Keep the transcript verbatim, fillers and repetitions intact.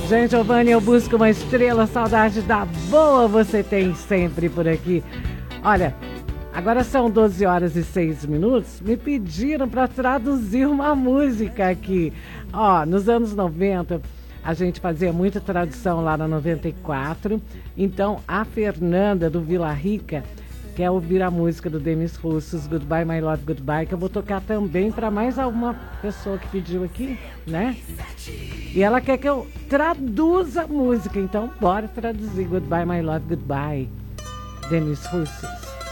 Gente, Giovanni, eu busco uma estrela, saudade da boa você tem sempre por aqui. Olha, agora são doze horas e seis minutos, me pediram para traduzir uma música aqui. Ó, nos anos noventa, a gente fazia muita tradução lá na noventa e quatro, então a Fernanda do Vila Rica quer ouvir a música do Demis Russos, Goodbye My Love Goodbye, que eu vou tocar também para mais alguma pessoa que pediu aqui, né? E ela quer que eu traduza a música, então bora traduzir Goodbye My Love Goodbye, Demis Russos.